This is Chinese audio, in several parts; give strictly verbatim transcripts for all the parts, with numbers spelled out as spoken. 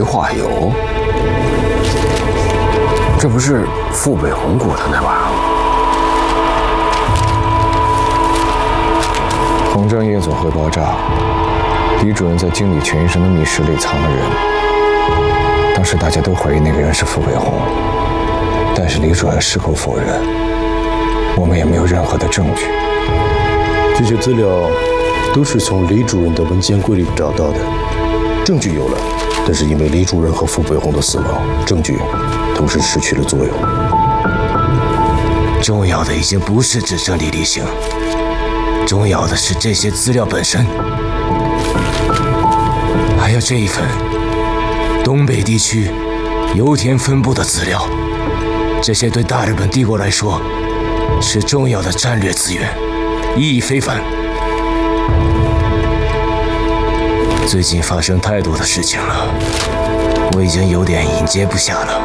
化油，这不是傅北红雇的那玩意儿吗？ 洪正夜总会爆炸，李主任在经理全医生的密室里藏了人。当时大家都怀疑那个人是傅北红，但是李主任矢口否认，我们也没有任何的证据。 这些资料都是从李主任的文件柜里找到的，证据有了，但是因为李主任和傅北红的死亡，证据同时失去了作用。 重要的已经不是指证李立行，重要的是这些资料本身，还有这一份东北地区油田分布的资料。这些对大日本帝国来说是重要的战略资源，意义非凡。最近发生太多的事情了，我已经有点迎接不下了。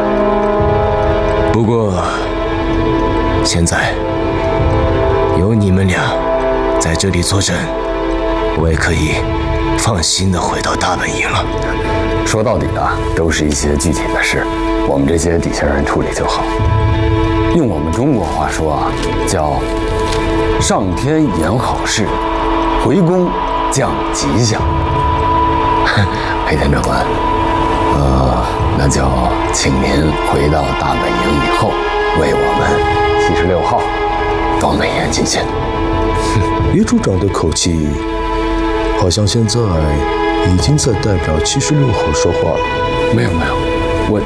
不过现在有你们俩在这里坐镇，我也可以放心的回到大本营了。 说到底啊，都是一些具体的事，我们这些底下人处理就好。用我们中国话说啊，叫上天言好事，回宫降吉祥。裴田长官，呃，那就请您回到大本营以后，为我们七十六号多美言尽心。 李处长的口气，好像现在已经在代表七十六号说话了。 没有没有，我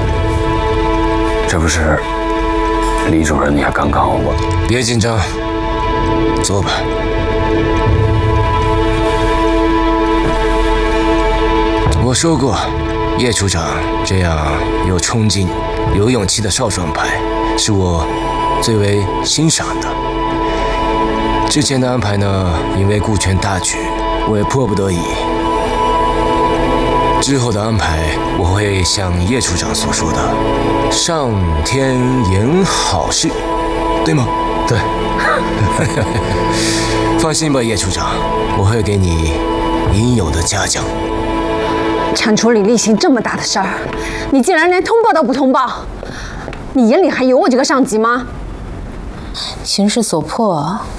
这不是李主任也刚刚我。 别紧张，坐吧。我说过，叶处长这样有冲劲、有勇气的少壮派，是我最为欣赏的。之前的安排呢，因为顾全大局，我也迫不得已。之后的安排，我会像叶处长所说的，上天言好事，对吗？ 对。 放心吧，叶处长，我会给你应有的嘉奖。 铲除李立行这么大的事儿，你竟然连通报都不通报，你眼里还有我这个上级吗？ 形势所迫，